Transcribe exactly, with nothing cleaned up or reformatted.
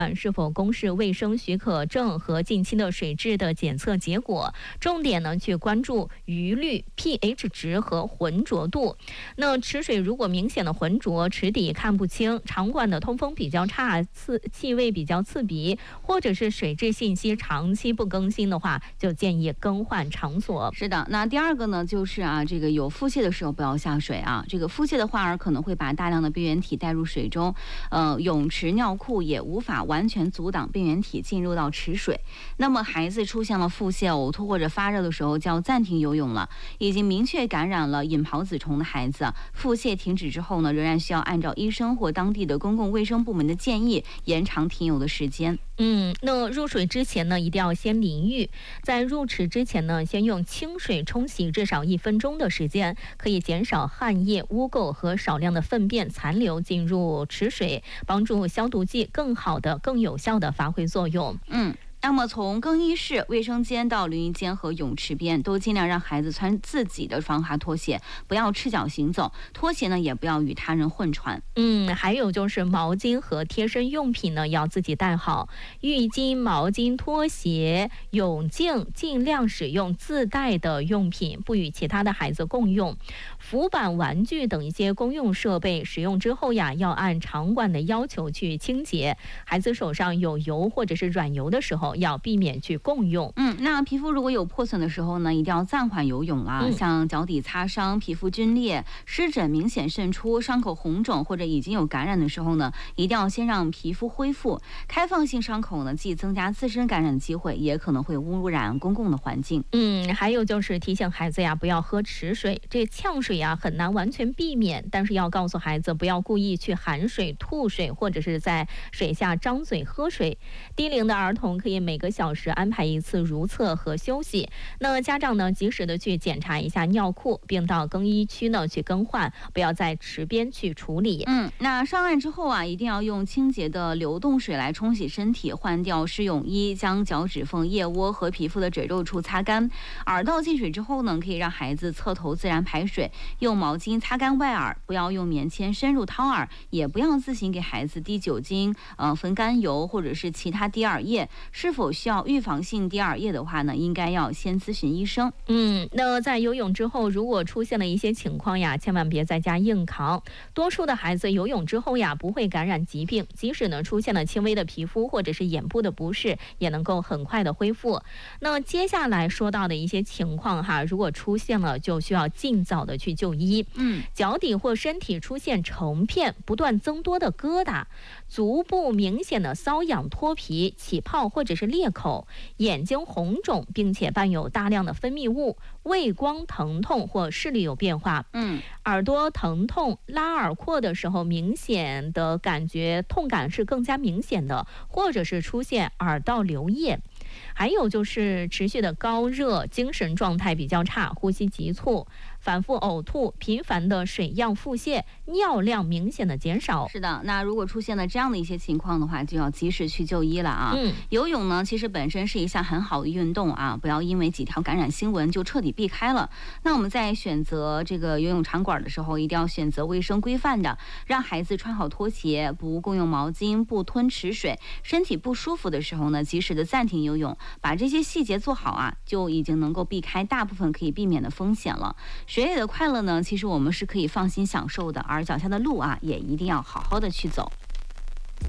是否公示卫生许可证和近期的水质的检测结果，重点呢去关注余氯、pH 值和浑浊度。那池水如果明显的浑浊，池底看不清，场馆的通风比较差，刺气味比较刺鼻，或者是水质信息长期不更新的话，就建议更换场所。 是的，那第二个呢，就是啊，这个有腹泻的时候不要下水啊。这个腹泻的患儿可能会把大量的病原体带入水中，呃，泳池尿库也无法完全阻挡病原体进入到池水。那么孩子出现了腹泻、呕吐或者发热的时候，就要暂停游泳了。已经明确感染了隐疱子虫的孩子，腹泻停止之后呢，仍然需要按照医生或当地的公共卫生部门的建议，延长停游的时间。 嗯，那入水之前呢，一定要先淋浴。在入池之前呢，先用清水冲洗至少一分钟的时间，可以减少汗液、污垢和少量的粪便残留进入池水，帮助消毒剂更好的、更有效的发挥作用。 嗯。那么从更衣室、卫生间到淋浴间和泳池边，都尽量让孩子穿自己的防滑拖鞋，不要赤脚行走。拖鞋呢，也不要与他人混穿。 嗯，还有就是毛巾和贴身用品呢，要自己带好。浴巾、毛巾、拖鞋、泳镜尽量使用自带的用品，不与其他的孩子共用。浮板、玩具等一些公用设备使用之后呀，要按场馆的要求去清洁。孩子手上有油或者是软油的时候，要避免去共用。 嗯，那皮肤如果有破损的时候呢，一定要暂缓游泳了。嗯、像脚底擦伤、皮肤皲裂、湿疹明显渗出、伤口红肿或者已经有感染的时候呢，一定要先让皮肤恢复。开放性伤口呢，既增加自身感染的机会，也可能会污染公共的环境。 嗯，还有就是提醒孩子呀，不要喝池水。这呛水呀很难完全避免，但是要告诉孩子不要故意去含水、吐水，或者是在水下张嘴喝水。低龄的儿童可以每个小时安排一次如厕和休息。那家长呢，及时的去检查一下尿裤，并到更衣区呢去更换，不要在池边去处理。 嗯，那上岸之后啊，一定要用清洁的流动水来冲洗身体，换掉湿泳衣，将脚趾缝、腋窝和皮肤的褶皱处擦干。耳道进水之后呢，可以让孩子侧头自然排水，用毛巾擦干外耳，不要用棉签深入掏耳，也不要自行给孩子滴酒精、呃焚甘油或者是其他滴耳液。是否需要预防性滴耳液的话呢，应该要先咨询医生。 嗯，那在游泳之后，如果出现了一些情况呀，千万别在家硬扛。多数的孩子游泳之后呀，不会感染疾病，即使呢出现了轻微的皮肤或者是眼部的不适，也能够很快的恢复。那接下来说到的一些情况哈，如果出现了，就需要尽早的去就医。 嗯， 脚底或身体出现成片、不断增多的疙瘩，足部明显的瘙痒、脱皮、起泡或者是裂口，眼睛红肿并且伴有大量的分泌物，畏光疼痛或视力有变化。 嗯， 耳朵疼痛、拉耳廓的时候，明显的感觉痛感是更加明显的，或者是出现耳道流液。还有就是持续的高热，精神状态比较差，呼吸急促，反复呕吐，频繁的水样腹泻，尿量明显的减少。 是的，那如果出现了这样的一些情况的话，就要及时去就医了啊。 嗯， 游泳呢，其实本身是一项很好的运动啊，不要因为几条感染新闻就彻底避开了。那我们在选择这个游泳场馆的时候，一定要选择卫生规范的，让孩子穿好拖鞋，不共用毛巾，不吞池水。身体不舒服的时候呢，及时的暂停游泳，把这些细节做好啊，就已经能够避开大部分可以避免的风险了。水里的快乐呢，其实我们是可以放心享受的，而脚下的路啊，也一定要好好的去走。